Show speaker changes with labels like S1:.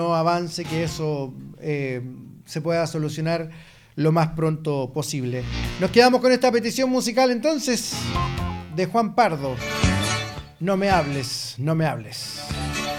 S1: no avance, que eso se pueda solucionar lo más pronto posible. Nos quedamos con esta petición musical entonces de Juan Pardo. No me hables, no me hables.